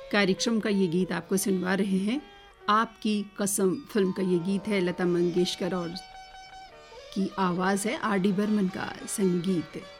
कार्यक्रम का ये गीत आपको सुनवा रहे हैं। आपकी कसम फिल्म का ये गीत है, लता मंगेशकर और की आवाज़ है, आर डी बर्मन का संगीत।